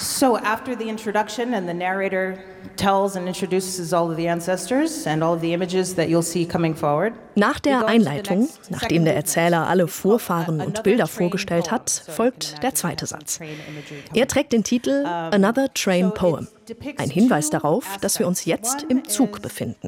So after the introduction and the narrator tells and introduces all of the ancestors and all of the images that you'll see coming forward. Nach der Einleitung, nachdem der Erzähler alle Vorfahren und Bilder vorgestellt hat, folgt der zweite Satz. Er trägt den Titel Another Train Poem. Ein Hinweis darauf, dass wir uns jetzt im Zug befinden.